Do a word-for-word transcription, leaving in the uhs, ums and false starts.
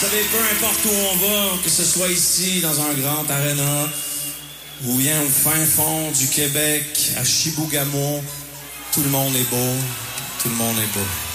Vous savez, peu importe où on va, que ce soit ici, dans un grand aréna, ou bien au fin fond du Québec, à Chibougamau, tout le monde est beau, tout le monde est beau.